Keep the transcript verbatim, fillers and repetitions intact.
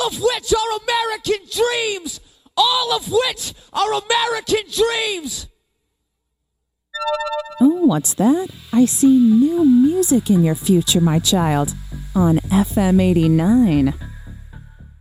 all of which are American dreams, all of which are American dreams. Oh, what's that? I see new music in your future, my child, on F M eighty-nine.